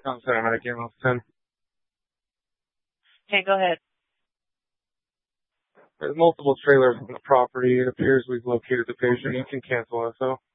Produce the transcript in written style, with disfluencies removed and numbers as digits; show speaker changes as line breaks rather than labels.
I'm paramedic ambulance 10.
Okay, go ahead.
There's multiple trailers on the property. It appears we've located the patient. You can cancel SO.